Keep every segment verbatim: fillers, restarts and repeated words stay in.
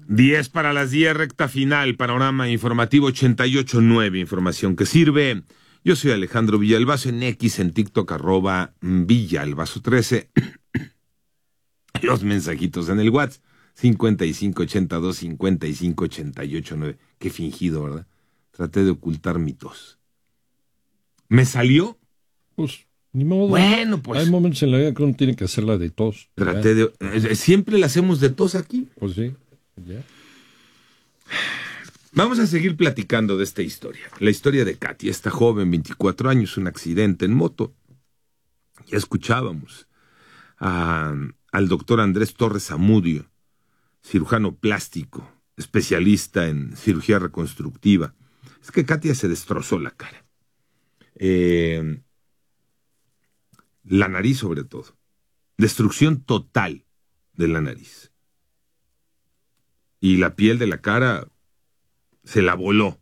diez para las diez, recta final, panorama informativo ochenta y ocho punto nueve, información que sirve. Yo soy Alejandro Villalbazo, en X, en TikTok, arroba Villalbazo trece. Los mensajitos en el WhatsApp, cincuenta y cinco ochenta y dos, cincuenta y cinco ochenta y ocho nueve. Qué fingido, ¿verdad? Traté de ocultar mi tos. ¿Me salió? Pues, ni modo. Bueno, pues. Hay momentos en la vida que uno tiene que hacerla de tos. Traté de... eh, Siempre la hacemos de tos aquí. Pues sí, ya. Vamos a seguir platicando de esta historia. La historia de Katia, esta joven, veinticuatro años, un accidente en moto. Ya escuchábamos a, al doctor Andrés Torres Amudio, cirujano plástico, especialista en cirugía reconstructiva. Es que Katia se destrozó la cara. Eh, la nariz sobre todo. Destrucción total de la nariz. Y la piel de la cara se la voló.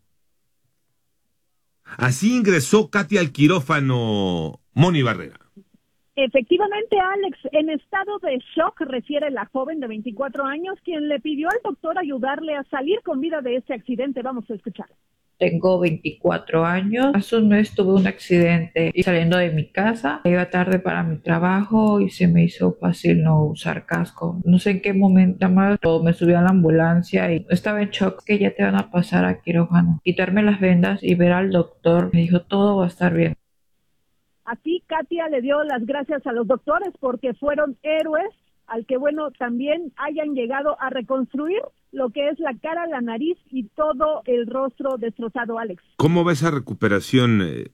Así ingresó Katia al quirófano, Moni Barrera. Efectivamente, Alex, en estado de shock, refiere la joven de veinticuatro años, quien le pidió al doctor ayudarle a salir con vida de este accidente. Vamos a escuchar. Tengo veinticuatro años. Hace un mes tuve un accidente y saliendo de mi casa, iba tarde para mi trabajo y se me hizo fácil no usar casco. No sé en qué momento más me subí a la ambulancia y estaba en shock, que ya te van a pasar a quirófano. Quitarme las vendas y ver al doctor, me dijo todo va a estar bien. Así, Katia le dio las gracias a los doctores porque fueron héroes, al que, bueno, también hayan llegado a reconstruir lo que es la cara, la nariz y todo el rostro destrozado, Alex. ¿Cómo va esa recuperación? Eh,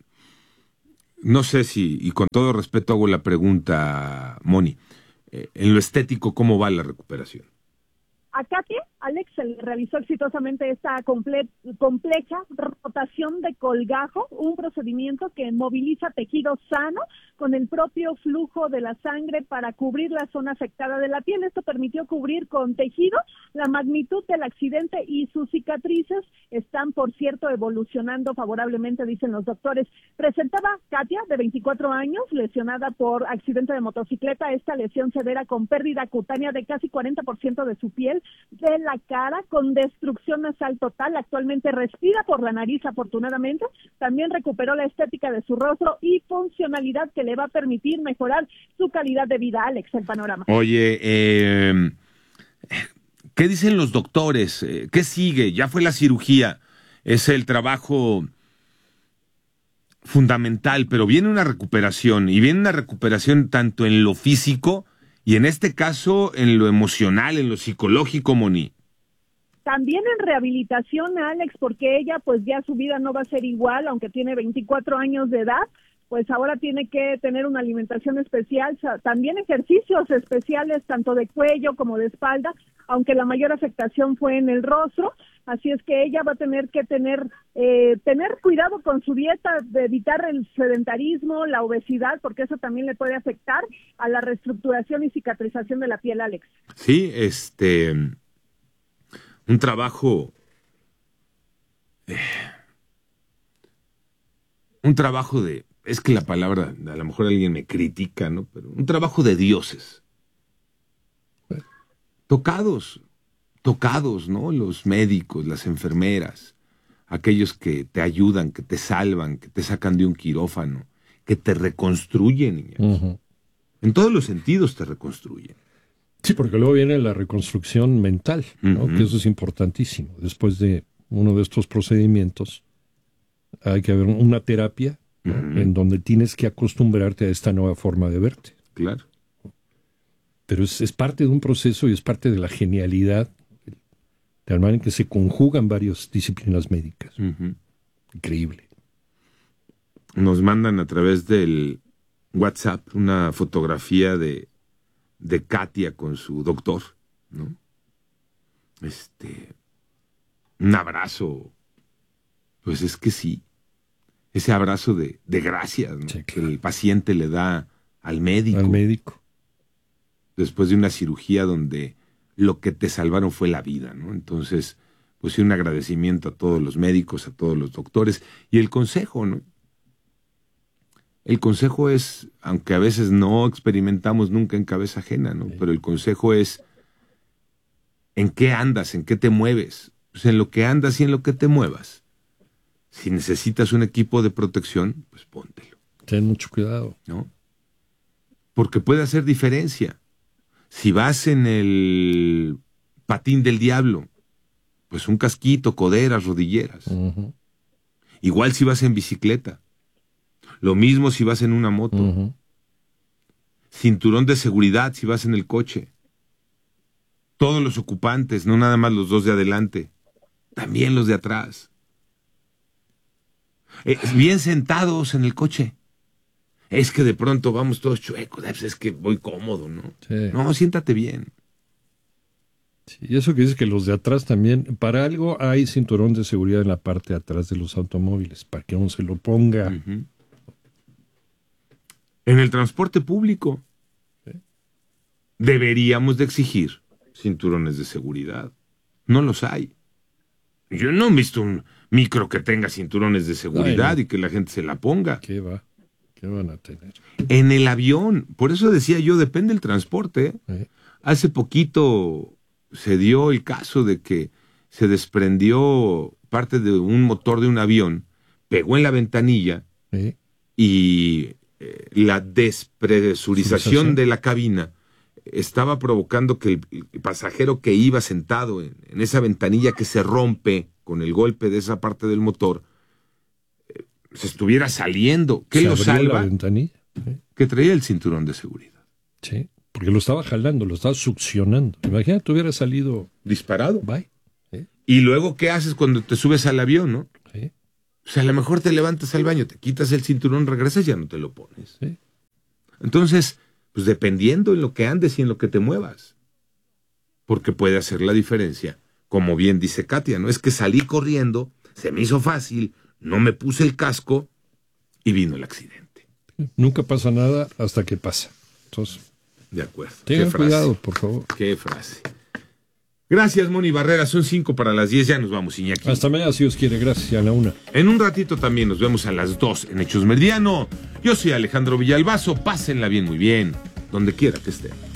no sé si, y con todo respeto hago la pregunta, Moni, eh, en lo estético, ¿cómo va la recuperación? A Katia, Alex, se le realizó exitosamente esta comple- compleja rotación de colgajo, un procedimiento que moviliza tejido sano con el propio flujo de la sangre para cubrir la zona afectada de la piel. Esto permitió cubrir con tejido la magnitud del accidente y sus cicatrices están, por cierto, evolucionando favorablemente, dicen los doctores. Presentaba Katia, de veinticuatro años, lesionada por accidente de motocicleta, esta lesión severa con pérdida cutánea de casi cuarenta por ciento de su piel, de la cara, con destrucción nasal total. Actualmente respira por la nariz, afortunadamente. También recuperó la estética de su rostro y funcionalidad que le va a permitir mejorar su calidad de vida. Alex, el panorama. Oye, eh, ¿qué dicen los doctores? ¿Qué sigue? Ya fue la cirugía. Es el trabajo fundamental, pero viene una recuperación, y viene una recuperación tanto en lo físico y en este caso en lo emocional, en lo psicológico, Moni. También en rehabilitación, Alex, porque ella pues ya su vida no va a ser igual, aunque tiene veinticuatro años de edad, pues ahora tiene que tener una alimentación especial, también ejercicios especiales tanto de cuello como de espalda, aunque la mayor afectación fue en el rostro. Así es que ella va a tener que tener eh, tener cuidado con su dieta, de evitar el sedentarismo, la obesidad, porque eso también le puede afectar a la reestructuración y cicatrización de la piel, Alex. Sí, este, un trabajo, eh, un trabajo de, es que la palabra, a lo mejor alguien me critica, ¿no? Pero un trabajo de dioses. Tocados, tocados, ¿no? Los médicos, las enfermeras, aquellos que te ayudan, que te salvan, que te sacan de un quirófano, que te reconstruyen. Uh-huh. En todos los sentidos te reconstruyen. Sí, porque luego viene la reconstrucción mental, ¿no? Uh-huh. Que eso es importantísimo. Después de uno de estos procedimientos, hay que haber una terapia, ¿no? Uh-huh. En donde tienes que acostumbrarte a esta nueva forma de verte. Claro. Pero es, es parte de un proceso y es parte de la genialidad de la manera en que se conjugan varias disciplinas médicas. Uh-huh. Increíble. Nos mandan a través del WhatsApp una fotografía de, de Katia con su doctor, ¿no? Este, un abrazo, pues es que sí, ese abrazo de, de gracias, ¿no? Sí, claro. Que el paciente le da al médico. Al médico. Después de una cirugía donde lo que te salvaron fue la vida, ¿no? Entonces, pues sí, un agradecimiento a todos los médicos, a todos los doctores, y el consejo, ¿no? El consejo es, aunque a veces no experimentamos nunca en cabeza ajena, ¿no? Sí. Pero el consejo es, ¿En qué andas? ¿En qué te mueves? Pues en lo que andas y en lo que te muevas. Si necesitas un equipo de protección, pues póntelo. Ten mucho cuidado. ¿No? Porque puede hacer diferencia. Si vas en el patín del diablo, pues un casquito, coderas, rodilleras. Uh-huh. Igual si vas en bicicleta. Lo mismo si vas en una moto. Uh-huh. Cinturón de seguridad si vas en el coche. Todos los ocupantes, no nada más los dos de adelante, también los de atrás. Eh, bien sentados en el coche. Es que de pronto vamos todos chuecos, es que voy cómodo, ¿no? Sí. No, siéntate bien. Sí, y eso que dice que los de atrás también, para algo hay cinturón de seguridad en la parte de atrás de los automóviles, para que uno se lo ponga. Uh-huh. En el transporte público, sí, deberíamos de exigir cinturones de seguridad. No los hay. Yo no he visto un micro que tenga cinturones de seguridad. Ay, no. Y que la gente se la ponga. ¿Qué va? ¿Qué van a tener? En el avión, por eso decía yo, depende del transporte. ¿Eh? Hace poquito se dio el caso de que se desprendió parte de un motor de un avión, pegó en la ventanilla, ¿eh? y eh, la despresurización de la cabina estaba provocando que el, el pasajero que iba sentado en, en esa ventanilla que se rompe con el golpe de esa parte del motor, eh, se estuviera saliendo. ¿Qué lo salva? La ventanilla. ¿Sí? Que traía el cinturón de seguridad. Sí, porque lo estaba jalando, lo estaba succionando. Imagínate, hubiera salido disparado. Bye. ¿Sí? Y luego, ¿qué haces cuando te subes al avión, no? Sí. O sea, a lo mejor te levantas al baño, te quitas el cinturón, regresas y ya no te lo pones. Sí. Entonces, pues dependiendo en lo que andes y en lo que te muevas. Porque puede hacer la diferencia. Como bien dice Katia, ¿no? Es que salí corriendo, se me hizo fácil, no me puse el casco y vino el accidente. Nunca pasa nada hasta que pasa. Entonces, de acuerdo. Tengan cuidado, por favor. Qué frase. Gracias, Moni Barrera. Son cinco para las diez. Ya nos vamos, Iñaki. Hasta mañana, si Dios quiere. Gracias. A la una. En un ratito también nos vemos a las dos en Hechos Meridiano. Yo soy Alejandro Villalbazo. Pásenla bien, muy bien, donde quiera que estén.